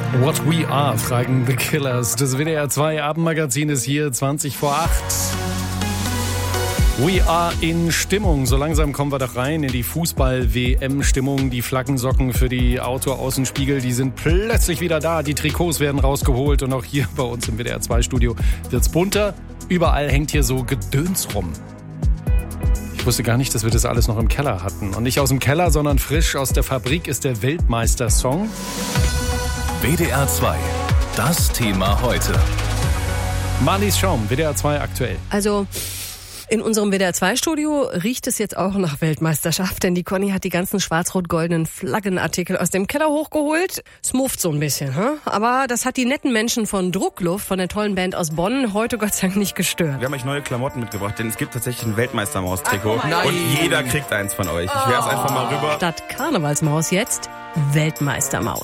What We Are, fragen The Killers. Das WDR 2 Abendmagazin ist hier 20 vor 8. We are in Stimmung. So langsam kommen wir doch rein in die Fußball-WM-Stimmung. Die Flaggensocken für die Autoaußenspiegel, die sind plötzlich wieder da. Die Trikots werden rausgeholt und auch hier bei uns im WDR 2-Studio wird's bunter. Überall hängt hier so Gedöns rum. Ich wusste gar nicht, dass wir das alles noch im Keller hatten. Und nicht aus dem Keller, sondern frisch aus der Fabrik ist der Weltmeister-Song. WDR 2, das Thema heute. Marlies Schaum, WDR 2 aktuell. Also in unserem WDR 2-Studio riecht es jetzt auch nach Weltmeisterschaft, denn die Conny hat die ganzen schwarz-rot-goldenen Flaggenartikel aus dem Keller hochgeholt. Es mufft so ein bisschen, aber das hat die netten Menschen von Druckluft, von der tollen Band aus Bonn, heute Gott sei Dank nicht gestört. Wir haben euch neue Klamotten mitgebracht, denn es gibt tatsächlich ein Weltmeistermaus-Trikot und jeder kriegt eins von euch. Ich werf's einfach mal rüber. Statt Karnevalsmaus jetzt Weltmeistermaus.